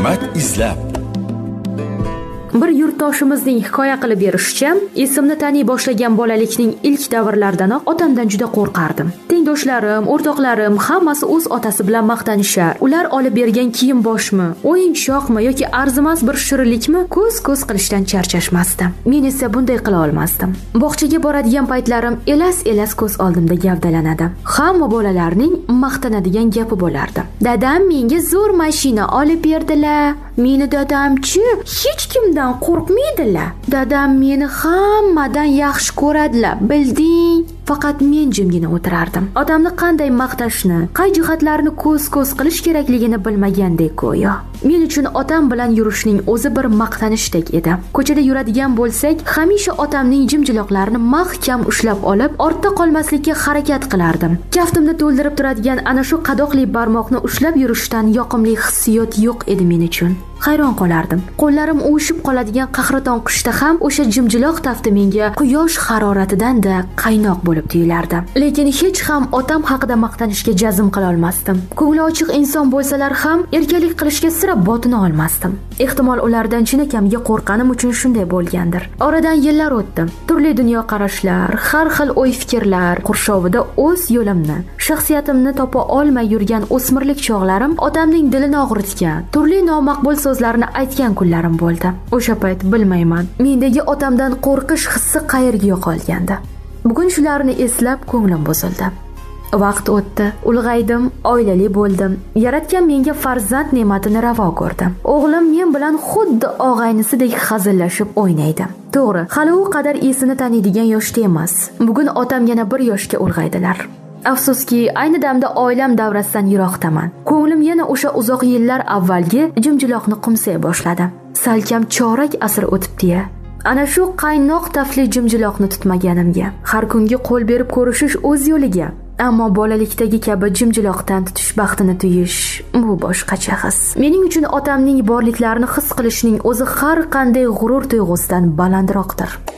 hikmat izlab. Bir yurtdoshimizning hikoya qilib berishicha, esimni taniy boshlagan bolalikning ilk davrlaridanoq otamdan juda qo'rqardim. Tengdoshlarim, o'rtoqlarim hammasi o'z otasi bilan maqtanishar. Ular olib bergan kiyim boshmi, o'yinchoqmi yoki arzimas bir shirinlikmi ko'z qilishdan charchashmasdi. Men esa bunday qila olmasdim. Bog'chaga boradigan paytlarim elas ko'z oldimda gavdalanadi. Hamma bolalarning maqtanadigan gapi bo'lardi. Dadam menga zo'r mashina olib berdilar. Meni dadamchi hech kimdan qo'rqmaydilar. Dadam meni hammadan yaxshi ko'radilar, bilding? Faqat men jimgina o'tirardim. Otamni qanday maqtashni, qay jihatlarni ko'z qilish kerakligini bilmagandek go'yo. Men uchun otam bilan yurishning o'zi bir maqtanishdek edi. Ko'chada yuradigan bo'lsak, hamisha otamning jimjiloqlarini mahkam ushlab olib, ortda qolmaslikka harakat qilardim. Kaftimni to'ldirib turadigan ana shu qadoqli barmoqni ushlab yurishdan yoqimli hissiyot yo'q edi men uchun. Hayron qolardim. Qo'llarim o'shib qoladigan qahraton qishda ham o'sha jimjiloq tafti menga quyosh haroratidan-da qaynoq bo'lib tuyulardi. Lekin hech ham otam haqida maqtanishga jazm qila olmasdim. Ko'ngli ochiq inson bo'lsalar ham erkalik qilishga sira botina olmasdim. Ehtimol ulardan chinakamiga qo'rqqanim uchun shunday bo'lgandir. Oradan yillar o'tdi. Turli dunyo qarashlar, har xil o'y-fikrlar qurshovida o'z yo'limni, shaxsiyatimni topa olmay yurgan o'smirlik chog'larim otamning dilini og'ritgan, turli nomaqbul so'zlarni aytgan kunlarim bo'ldi. O'sha payt bilmayman, mendagi otamdan qo'rqish hissi qayerga yo'qolgandi. Bugun shularni eslab ko'nglim buzildi. Vaqt o'tdi, ulg'aydim, oilali bo'ldim. Yaratgan menga farzand ne'matini ravo ko'rdim. O'g'lim men bilan xuddi og'aynisidek hazillashib o'ynaydi. To'g'ri, hali u qadar esini taniydigan yoshda emas. Bugun otam yana bir yoshga ulg'aydilar. Afsuski, ayni damda oilam davrasidan yiroqdaman. Ko'nglim yana o'sha uzoq yillar avvalgi jimjiloqni qumsay boshladi. Salkam chorak asr o'tibdi-ya. Ana shu qaynoq tafli jimjiloqni tutmaganimga, har kungi qo'l berib ko'rishish o'z yo'liga. Ammo bolalikdagi kabi jimjiloqdan tutish baxtini tuyish bu boshqacha his. Mening uchun otamning borliklarini his qilishning o'zi har qanday g'urur tuyg'usidan balandroqdir.